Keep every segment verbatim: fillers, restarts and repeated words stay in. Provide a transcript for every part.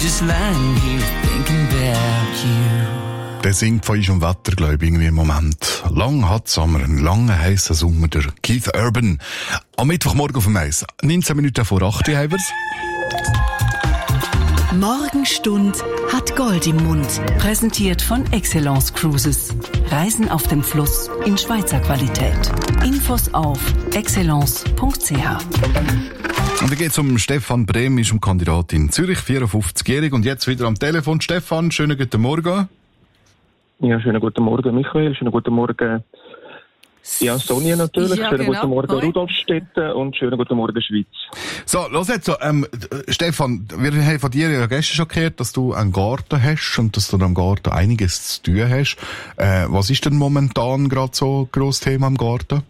just lying here thinking about you. Der singt von unserem Wetter, glaube ich, irgendwie im Moment. Lang hat Sommer, einen langen, heissen Sommer, der Keith Urban. Am Mittwochmorgen auf dem Eis. neunzehn Minuten vor acht haben wir's. Morgenstund hat Gold im Mund. Präsentiert von Excellence Cruises. Reisen auf dem Fluss in Schweizer Qualität. Infos auf excellence punkt c h. Und da geht's um Stefan Brehm, ist um Kandidat in Zürich, vierundfünfzigjährig. Und jetzt wieder am Telefon. Stefan, schönen guten Morgen. Ja, schönen guten Morgen, Michael. Schönen guten Morgen, ja, Sonja natürlich. Ja, schönen genau. Guten Morgen, Hoi. Rudolfstetten. Und schönen guten Morgen, Schweiz. So, los jetzt so, ähm, Stefan, wir haben von dir ja gestern schon gehört, dass du einen Garten hast und dass du am Garten einiges zu tun hast. Äh, was ist denn momentan gerade so ein grosses Thema im Garten?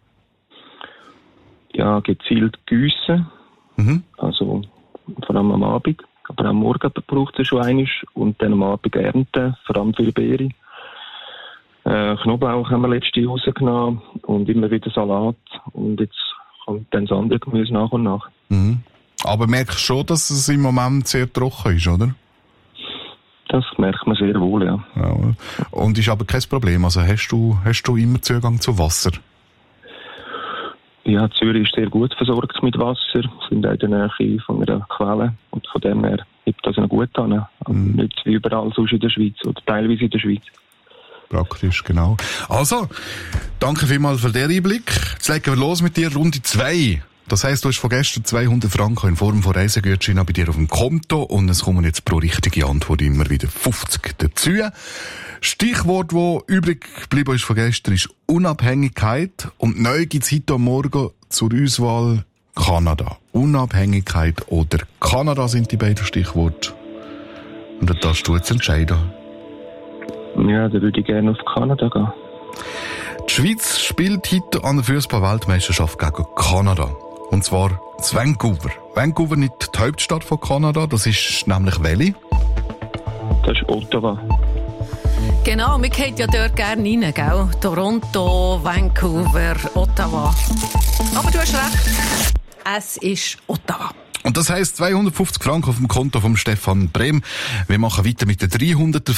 Ja, gezielt gießen. Mhm. Also, vor allem am Abend. Aber am Morgen braucht es schon einiges. Und dann am Abend ernten, vor allem für Beere. Äh, Knoblauch haben wir letzte rausgenommen und immer wieder Salat. Und jetzt kommt dann das andere Gemüse nach und nach. Mhm. Aber merkst du schon, dass es im Moment sehr trocken ist, oder? Das merkt man sehr wohl, ja. ja. Und ist aber kein Problem. Also hast du, hast du immer Zugang zu Wasser? Ja, Zürich ist sehr gut versorgt mit Wasser. Wir sind auch in der Nähe von einer Quelle. Und von dem her gibt das noch gut an. Mhm. Nicht wie überall sonst in der Schweiz oder teilweise in der Schweiz. Praktisch, genau. Also, danke vielmals für den Einblick. Jetzt legen wir los mit dir, Runde zwei. Das heisst, du hast von gestern zweihundert Franken in Form von Reisegutscheinen bei dir auf dem Konto und es kommen jetzt pro richtige Antwort immer wieder fünfzig dazu. Stichwort, das übrig geblieben ist von gestern, ist Unabhängigkeit. Und neu gibt es heute Morgen zur Auswahl Kanada. Unabhängigkeit oder Kanada sind die beiden Stichworte. Und da darfst du jetzt entscheiden. Ja, da würde ich gerne auf Kanada gehen. Die Schweiz spielt heute an der Fußball-Weltmeisterschaft gegen Kanada. Und zwar in Vancouver. Vancouver nicht die Hauptstadt von Kanada, das ist nämlich welche? Das ist Ottawa. Genau, wir gehen ja dort gerne rein, gell? Toronto, Vancouver, Ottawa. Aber du hast recht, es ist Ottawa. Und das heisst zweihundertfünfzig Franken auf dem Konto von Stefan Brehm. Wir machen weiter mit den dreihunderter